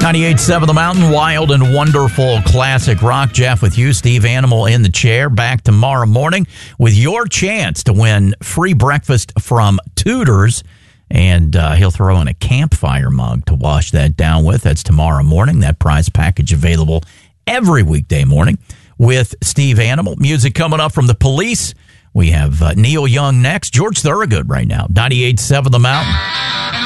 98.7 The Mountain, wild and wonderful classic rock. Jeff with you, Steve Animal in the chair. Back tomorrow morning with your chance to win free breakfast from Tudor's. And he'll throw in a campfire mug to wash that down with. That's tomorrow morning. That prize package available every weekday morning with Steve Animal. Music coming up from the Police. We have Neil Young next. George Thorogood right now. 98.7 The Mountain.